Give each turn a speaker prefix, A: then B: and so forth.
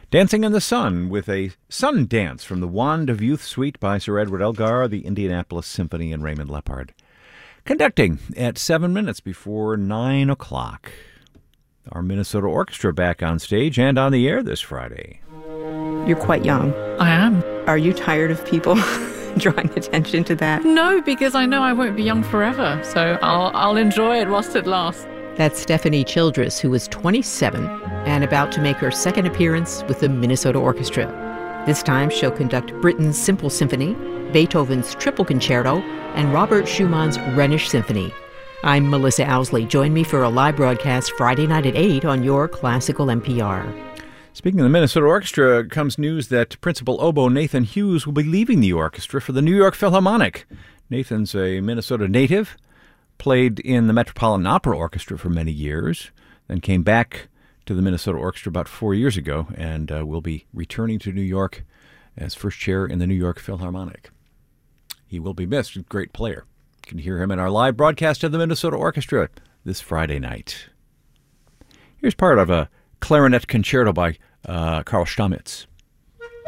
A: Dancing in the Sun with a Sun Dance from the Wand of Youth Suite by Sir Edward Elgar, the Indianapolis Symphony, and Raymond Lepard. Conducting at 7 minutes before 9 o'clock. Our Minnesota Orchestra back on stage and on the air this Friday.
B: You're quite young.
C: I am.
B: Are you tired of people drawing attention to that?
C: No, because I know I won't be young forever, so I'll enjoy it whilst it lasts.
D: That's Stephanie Childress, who is 27 and about to make her second appearance with the Minnesota Orchestra. This time she'll conduct Britten's Simple Symphony, Beethoven's Triple Concerto, and Robert Schumann's Rhenish Symphony. I'm Melissa Owsley. Join me for a live broadcast Friday night at 8 on your Classical NPR.
A: Speaking of the Minnesota Orchestra, comes news that Principal Oboe Nathan Hughes will be leaving the orchestra for the New York Philharmonic. Nathan's a Minnesota native, played in the Metropolitan Opera Orchestra for many years, then came back to the Minnesota Orchestra about 4 years ago, and will be returning to New York as first chair in the New York Philharmonic. He will be missed. A great player. You can hear him in our live broadcast of the Minnesota Orchestra this Friday night. Here's part of a clarinet concerto by Carl Stamitz.